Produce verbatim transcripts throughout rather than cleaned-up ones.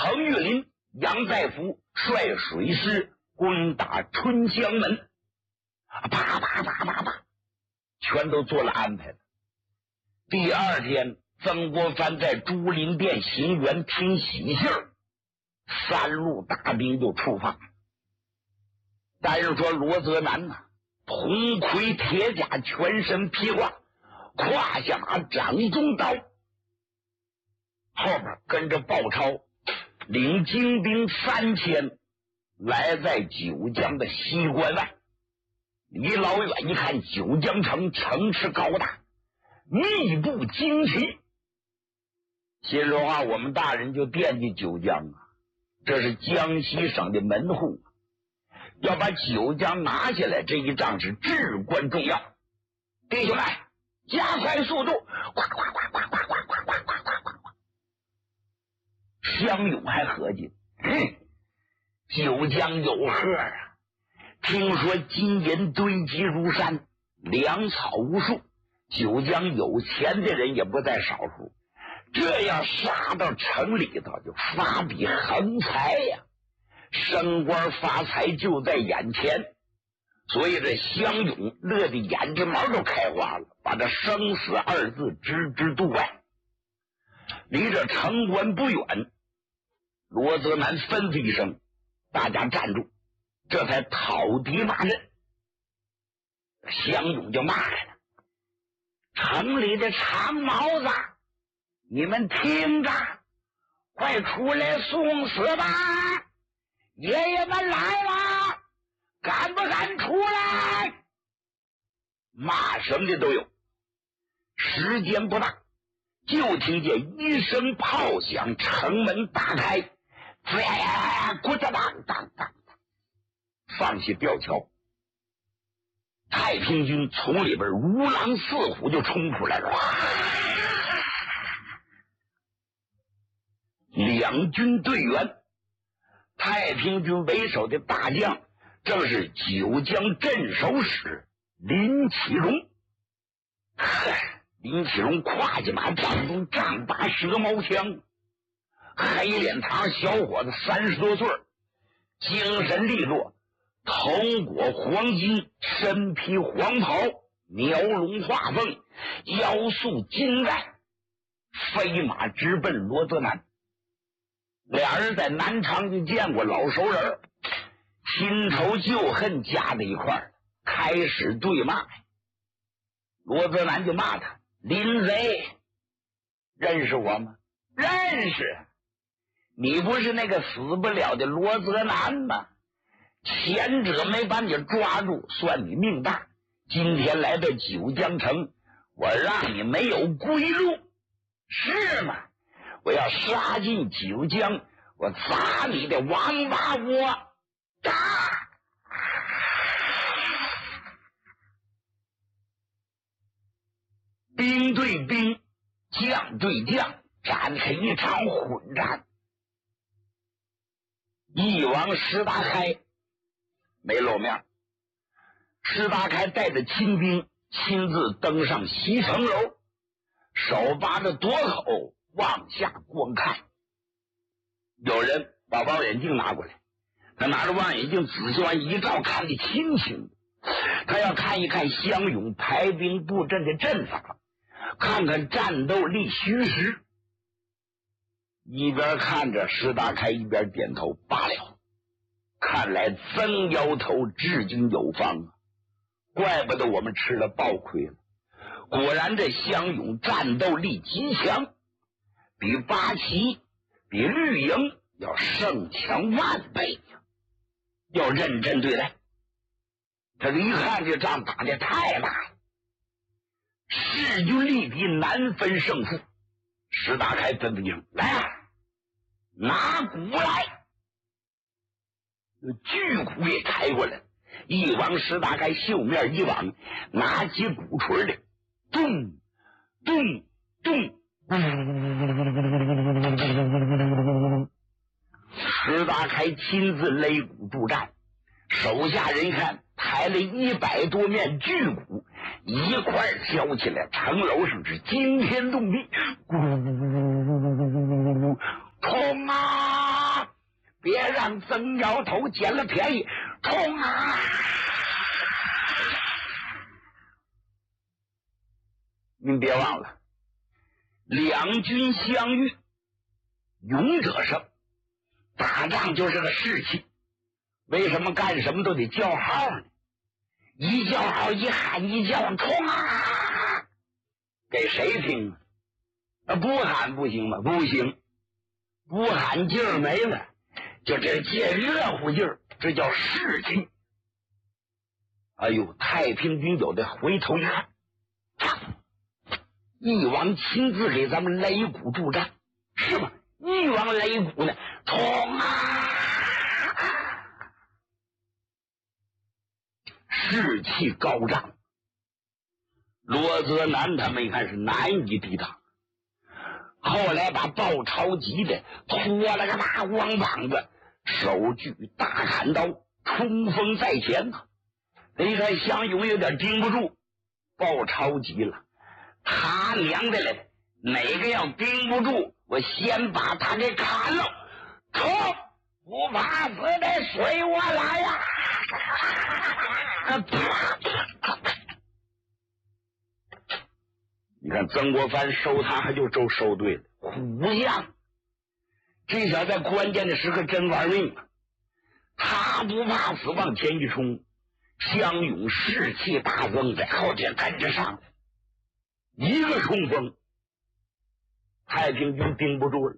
彭玉麟、杨再福率水师攻打春江门，啪啪啪啪啪，全都做了安排了。第二天，曾国藩在竹林殿行辕听喜信儿，三路大兵就出发。但是说罗泽南呐、啊，铜盔铁甲，全身披挂，胯下马，掌中刀，后边跟着鲍超，领精兵三千，来在九江的西关外。离老远一看，九江城城池高大，密布旌旗。心里话，我们大人就惦记九江啊，这是江西省的门户，要把九江拿下来，这一仗是至关重要。弟兄们，加快速度！呱呱呱呱呱呱呱呱呱呱呱！湘勇还合计，哼，九江有贺啊！听说金银堆积如山，粮草无数，九江有钱的人也不在少数。这样杀到城里头，就发笔横财呀，升官发财就在眼前。所以这湘勇乐得眼睫毛都开花了，把这生死二字置之度外。离这城关不远，罗泽南吩咐一声，大家站住，这才讨敌骂阵。湘勇就骂来了：城里的长毛子，你们听着，快出来送死吧！爷爷们来了，敢不敢出来？骂什么的都有。时间不大，就听见一声炮响，城门大开，咣咣当当当当，放下吊桥。太平军从里边如狼似虎就冲出来了，两军队员，太平军为首的大将正是九江镇守使林启荣。林启荣挎着马，掌中丈八蛇矛枪，黑脸膛小伙子，三十多岁，精神利落，头裹黄金，身披黄袍，描龙画凤，腰束金带，飞马直奔罗泽南。俩人在南昌就见过，老熟人，新仇旧恨加在一块儿，开始对骂。罗泽南就骂他：林贼，认识我吗？认识，你不是那个死不了的罗泽南吗？前者没把你抓住，算你命大。今天来到九江城，我让你没有归路，是吗？我要杀进九江，我砸你的王八窝！打！兵对兵，将对将，展开一场混战。义王石达开没露面，石达开带着亲兵亲自登上西城楼，手把着垛口往下观看。有人把望远镜拿过来，他拿着望远镜仔细往一照，看得清清的。他要看一看湘勇排兵布阵的阵法，看看战斗力虚实。一边看着石达开，一边点头，罢了，看来曾摇头治军有方啊，怪不得我们吃了暴亏了。果然这湘勇战斗力极强，比八旗比绿营要胜强万倍呀，要认真对待。他一看这仗打得太大了，势均力敌，难分胜负。石达开吩咐兵：来啊，拿鼓来！巨鼓也抬过来，一往石达开袖面一往，拿起鼓槌来，咚咚咚，石达开亲自擂鼓助战，手下人看抬了一百多面巨鼓，一块敲起来，城楼上是惊天动地，咕，痛啊！ 别让曾摇头捡了便宜，冲啊！您别忘了，两军相遇，勇者胜。打仗就是个士气，为什么干什么都得叫号呢？一叫号，一喊一叫，冲啊！给谁听啊？不喊不行吗？不行，不喊劲儿没了，就这借热乎劲儿，这叫士气。哎呦，太平军有的回头一看，义王亲自给咱们擂鼓助战，是吗？义王擂鼓呢，冲啊！士气高涨。罗泽南他们一看是难以抵挡，后来把鲍超急的拖了个大光膀子，手举大砍刀，冲锋在前呐。一看项勇有点盯不住，鲍超急了，他娘的嘞，哪个要盯不住，我先把他给砍了！冲！不怕死的随我来呀！你看曾国藩收他还就周收对了，虎将，这小子在关键的时刻真玩命啊！他不怕死，往前一冲，项勇士气大增，在后边跟着上来，一个冲锋，太平军盯不住了，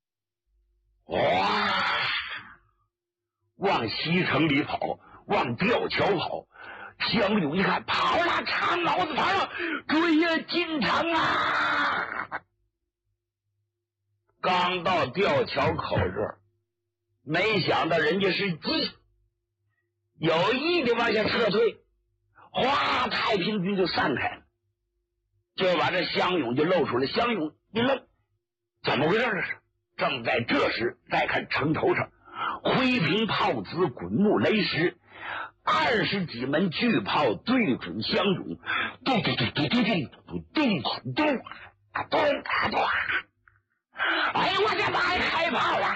哇！往西城里跑，往吊桥跑。项勇一看跑了，长脑子跑了，追呀进城啊！刚到吊桥口这儿，没想到人家是计，有意的往下撤退，哗，太平军就散开了，就把这项勇就露出来。项勇一愣，怎么回事？这是正在这时，再看城头上灰瓶炮子滚木雷石，二十几门巨炮对准项勇，咚咚咚咚咚咚咚咚咚咚啊咚啊咚！哎呀，我这妈呀，开炮了！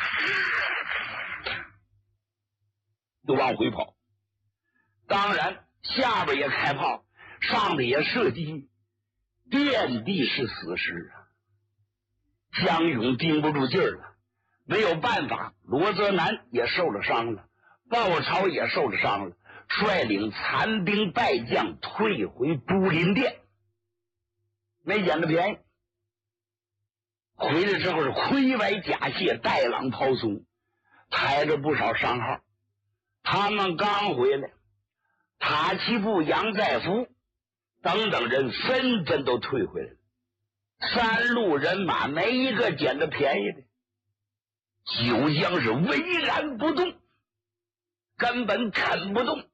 就往回跑。当然，下边也开炮，上边也射击，遍地是死尸啊！项勇盯不住劲儿了，没有办法，罗泽南也受了伤了，鲍超也受了伤了，率领残兵败将退回都林殿，没捡着便宜。回来之后是盔崴甲卸，带狼抛松，抬着不少伤号。他们刚回来，塔奇布、杨再福等等人纷纷都退回来了。三路人马没一个捡着便宜的，九江是巍然不动，根本啃不动。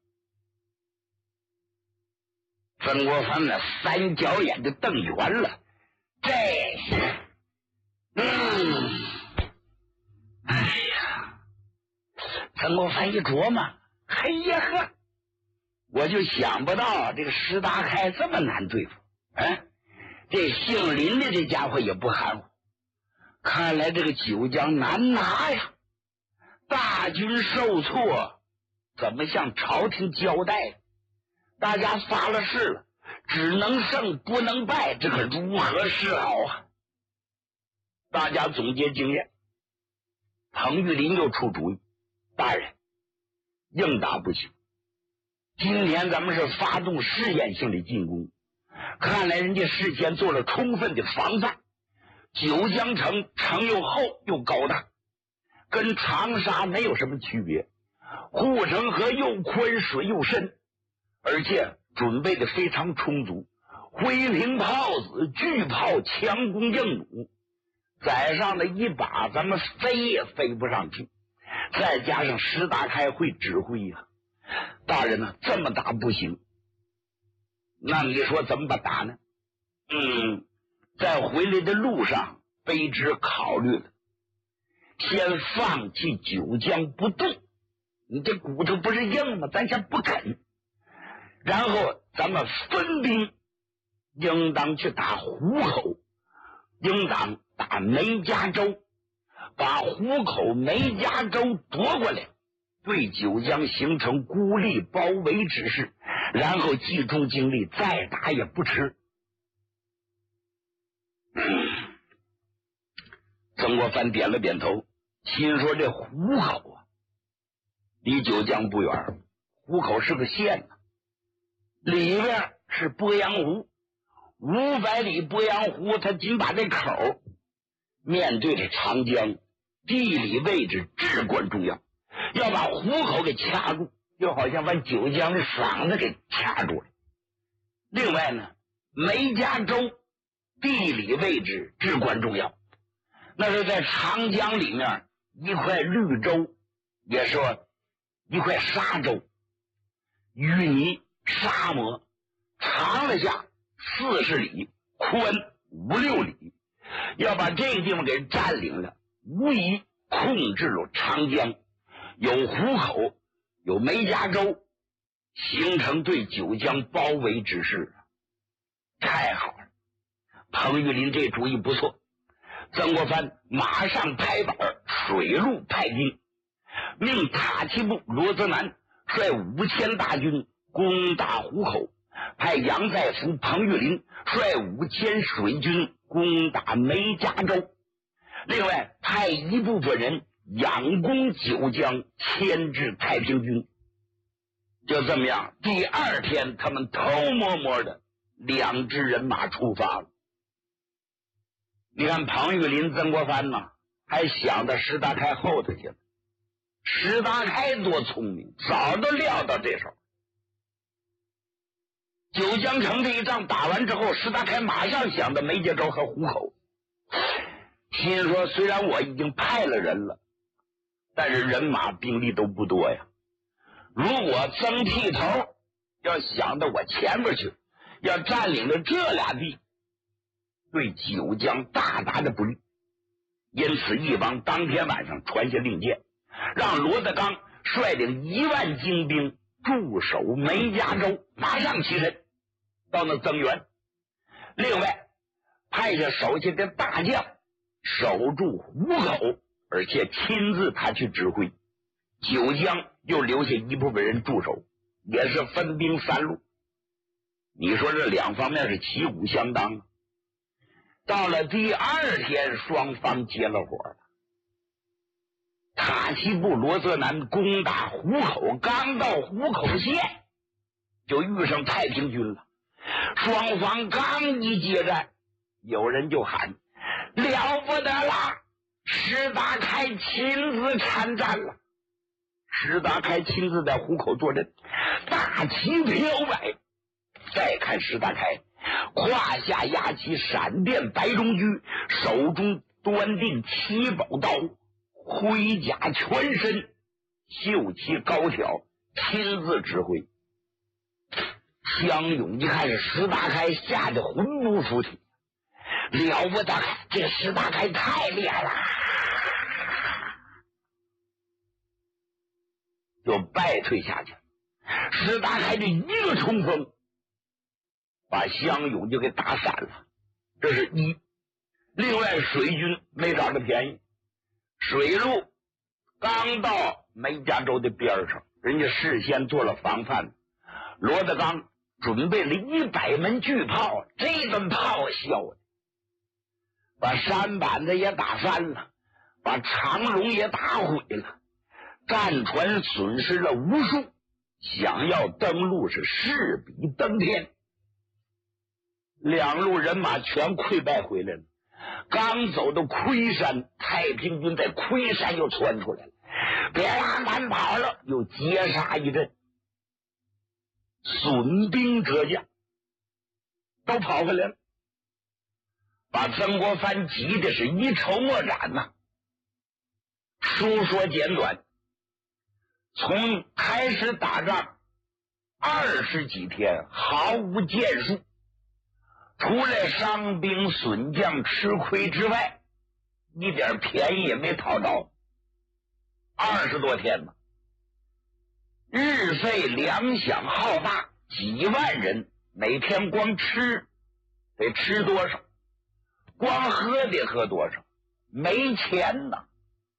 曾国藩那三角眼就瞪圆了，这是，嗯，哎呀，曾国藩一琢磨，嘿呀呵，我就想不到这个石达开这么难对付，哎。这姓林的这家伙也不含糊，看来这个九江难拿呀！大军受挫，怎么向朝廷交代？大家发了誓了，只能胜不能败，这可如何是好啊？大家总结经验，彭玉麟又出主意：大人，硬打不行，今天咱们是发动试验性的进攻。看来人家事先做了充分的防范，九江城城又厚又高大，跟长沙没有什么区别，护城河又宽水又深，而且准备的非常充足，灰瓶炮子、巨炮、强弓硬弩，载上了一把，咱们飞也飞不上去，再加上石达开会指挥呀、啊，大人呢、啊，这么打不行。那你说怎么把打呢？嗯，在回来的路上，卑职考虑了，先放弃九江不动。你这骨头不是硬吗？咱先不啃，然后咱们分兵，应当去打湖口，应当打梅家洲， 把湖口梅家州夺过来，对九江形成孤立包围之势，然后集中精力再打也不迟。嗯、曾国藩点了点头，心说这湖口啊，离九江不远，湖口是个县啊，里边是鄱阳湖，五百里鄱阳湖，他仅把这口面对着长江，地理位置至关重要，要把湖口给掐住，就好像把九江的嗓子给掐住了。另外呢，梅家州地理位置至关重要，那是在长江里面一块绿洲，也说一块沙洲，淤泥沙漠，长了下四十里，宽五六里，要把这个地方给占领了，无疑控制了长江，有湖口，有梅家州，形成对九江包围之势。太好了，彭玉麟这主意不错。曾国藩马上拍板，水陆派兵，命塔旗部罗泽南率五千大军攻打湖口，派杨再福、彭玉麟率五千水军攻打梅家州，另外派一部分人仰攻九江，牵制太平军。就这么样，第二天他们偷摸摸的两支人马出发了。你看彭玉麟、曾国藩嘛，还想到石达开后头去了。石达开多聪明，早都料到这手。九江城这一仗打完之后，石达开马上想到梅家州和湖口，心说虽然我已经派了人了，但是人马兵力都不多呀。如果曾剃头要想到我前边去，要占领了这俩地，对九江大大的不利。因此义王当天晚上传下令箭，让罗德刚率领一万精兵驻守梅家州，马上起身到那增援。另外派下手下的大将守住湖口，而且亲自他去指挥。九江又留下一部分人驻守，也是分兵三路。你说这两方面是旗鼓相当啊。到了第二天，双方结了伙了。塔旗部罗泽南攻打湖口，刚到湖口县就遇上太平军了。双方刚一接战，有人就喊了不得了，石达开亲自参战了。石达开亲自在湖口坐镇，大旗飘摆。再看石达开胯下压起闪电白中驹，手中端定七宝刀，盔甲全身，秀旗高挑，亲自指挥。湘勇一看是石达开，吓得魂不附体，了不得，这石达开太厉害了，就败退下去。石达开这一个冲锋，把湘勇就给打散了，这是一。另外水军没找着便宜，水路刚到梅家州的边上，人家事先做了防范，罗德刚准备了一百门巨炮，这顿炮削的把山板子也打翻了，把长龙也打毁了，战船损失了无数，想要登陆是势比登天。两路人马全溃败回来了。刚走到昆山，太平军在昆山又窜出来了，别让咱跑了，又截杀一阵，损兵折将，都跑回来了，把曾国藩急的是一筹莫展呐、啊。书说简短，从开始打仗二十几天，毫无建树，除了伤兵损将吃亏之外，一点便宜也没讨着。二十多天呢，日费粮饷浩大，几万人，每天光吃得吃多少，光喝得喝多少，没钱呢。